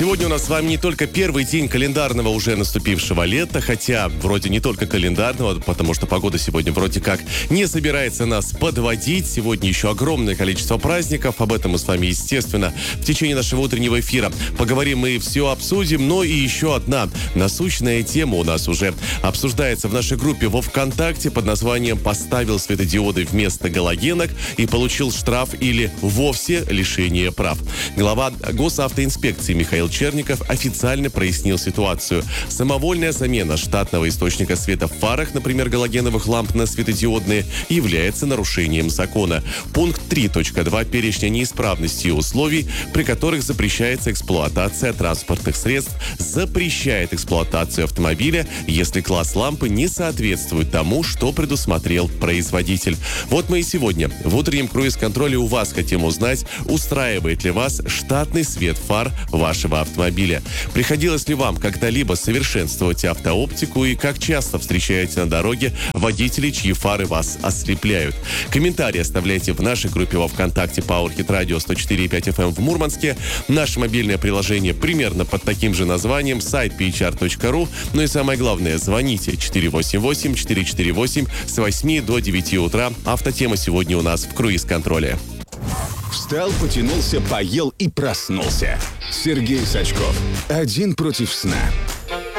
Сегодня у нас с вами не только первый день календарного уже наступившего лета, хотя вроде не только календарного, потому что погода сегодня вроде как не собирается нас подводить. Сегодня еще огромное количество праздников. Об этом мы с вами, естественно, в течение нашего утреннего эфира поговорим и все обсудим. Но и еще одна насущная тема у нас уже обсуждается в нашей группе во ВКонтакте под названием «Поставил светодиоды вместо галогенок и получил штраф или вовсе лишение прав». Глава госавтоинспекции Михаил Черников официально прояснил ситуацию. Самовольная замена штатного источника света в фарах, например, галогеновых ламп на светодиодные, является нарушением закона. Пункт 3.2 перечня неисправностей и условий, при которых запрещается эксплуатация транспортных средств, запрещает эксплуатацию автомобиля, если класс лампы не соответствует тому, что предусмотрел производитель. Вот мы и сегодня в утреннем круиз-контроле у вас хотим узнать, устраивает ли вас штатный свет фар вашего автомобиля. Приходилось ли вам когда-либо совершенствовать автооптику и как часто встречаете на дороге водителей, чьи фары вас ослепляют? Комментарии оставляйте в нашей группе во ВКонтакте PowerHit Radio 104.5 FM в Мурманске. Наше мобильное приложение примерно под таким же названием, сайт phr.ru. Ну и самое главное, звоните 488-448 с 8 до 9 утра. Автотема сегодня у нас в круиз-контроле. Встал, потянулся, поел и проснулся. Сергей Сачков. Один против сна.